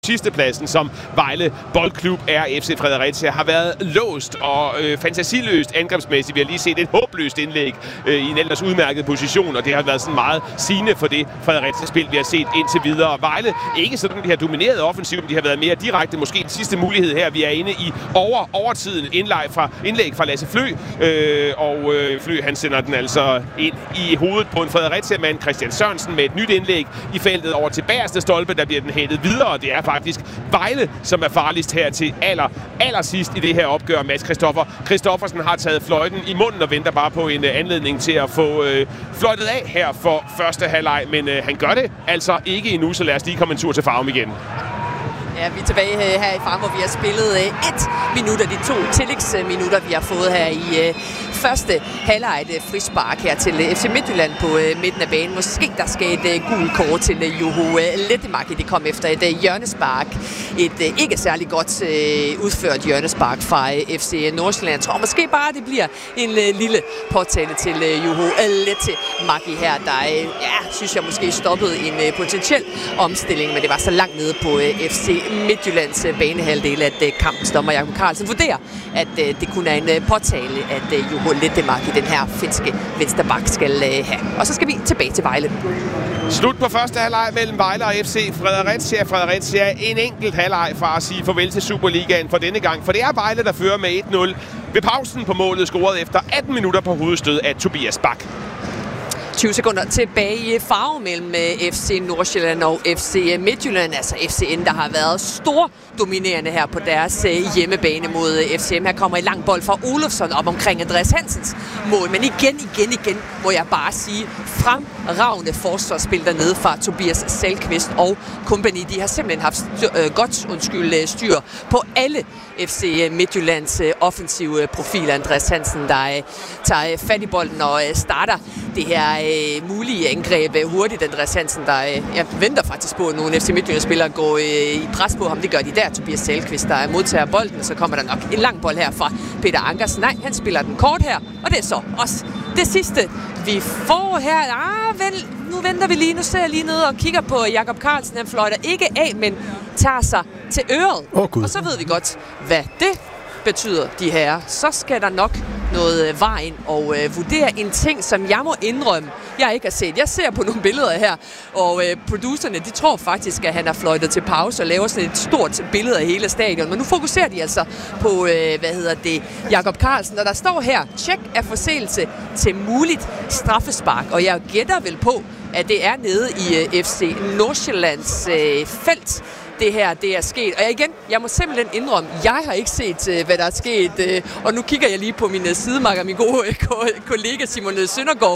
Sidstepladsen, som Vejle Boldklub er FC Fredericia, har været låst og fantasiløst angrebsmæssigt. Vi har lige set et håbløst indlæg i en ellers udmærket position, og det har været sådan meget sigende for det Fredericia-spil, vi har set indtil videre. Vejle ikke sådan, de har domineret offensivt, de har været mere direkte. Måske den sidste mulighed her, vi er inde i overtiden. Indlæg fra Lasse Flø, og Flø han sender den altså ind i hovedet på en Fredericia-mand, Christian Sørensen, med et nyt indlæg i feltet over til bagerste stolpe, der bliver den hættet videre, og det er faktisk Vejle, som er farligst her til allersidst i det her opgør. Mads Christoffersen har taget fløjten i munden og venter bare på en anledning til at få fløjtet af her for første halvleg, men han gør det altså ikke endnu, så lad os lige komme en tur til Farum igen. Ja, vi er tilbage her i Farum, hvor vi har spillet 1 minut af de 2 tillægsminutter, vi har fået her i første halvleg. Et frispark her til FC Midtjylland på midten af banen. Måske der skal et gult kort til Juho Lettmark. Det kom efter et hjørnespark. Et ikke særlig godt udført hjørnespark fra FC Nordsjælland. Jeg tror måske bare, det bliver en lille påtale til Juho Lettmark her, der synes jeg måske stoppede en potentiel omstilling, men det var så langt nede på FC Midtjyllands banehalvdel, at kampens dommer Jakob Carlsen vurderer, at det kun er en påtale, at Juho Lettmark i den her finske vensterbak skal have. Og så skal vi tilbage til Vejle. Slut på første halvleg mellem Vejle og FC Fredericia. Fredericia en enkelt halvleg fra at sige farvel til Superligaen for denne gang, for det er Vejle, der fører med 1-0. Ved pausen på målet scoret efter 18 minutter på hovedstød af Tobias Bak. 20 sekunder tilbage i Farum mellem FC Nordsjælland og FC Midtjylland. Altså FCN, der har været stor dominerende her på deres hjemmebane mod FCM. Her kommer en lang bold fra Olofsson op omkring Andreas Hansens mål. Men igen må jeg bare sige, fremragende forsvarsspil dernede fra Tobias Salkvist og company. De har simpelthen haft styr på alle FC Midtjyllands offensive profiler. Andreas Hansen, der tager fat i bolden og starter det her mulige angreb hurtigt. Andreas Hansen, der jeg venter faktisk på, at nogle FC Midtjylland-spillere går i pres på ham. Det gør de der. Tobias Salkvist, der modtager bolden, så kommer der nok en lang bold her fra Peter Ankersen. Nej, han spiller den kort her, og det er så også det sidste, vi får her. Nu venter vi lige. Nu ser jeg lige ned og kigger på Jakob Carlsen. Han fløjter ikke af, men tager sig til øret. Og så ved vi godt, hvad det betyder, de her. Så skal der nok noget vejen og vurdere en ting, som jeg må indrømme, jeg ikke har set. Jeg ser på nogle billeder her, og producerne, de tror faktisk, at han har fløjtet til pause og laver sådan et stort billede af hele stadion. Men nu fokuserer de altså på, Jakob Carlsen, og der står her, tjek af forseelse til muligt straffespark. Og jeg gætter vel på, at det er nede i FC Nordsjællands felt, det her, det er sket. Og jeg må simpelthen indrømme, jeg har ikke set, hvad der er sket. Og nu kigger jeg lige på min sidemakker, min gode kollega Simon Søndergaard,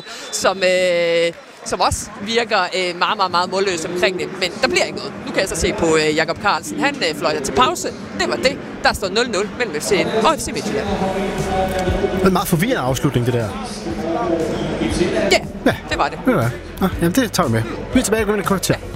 som også virker meget målløs omkring det. Men der bliver ikke noget. Nu kan jeg så se på Jakob Carlsen. Han fløjter til pause. Det var det. Der står 0-0 mellem FCN og FC Midtjylland. Det er en meget forvirrende afslutning, det der. Ja, det var det. Jamen, det tager vi med. Vi er tilbage i en kvarter.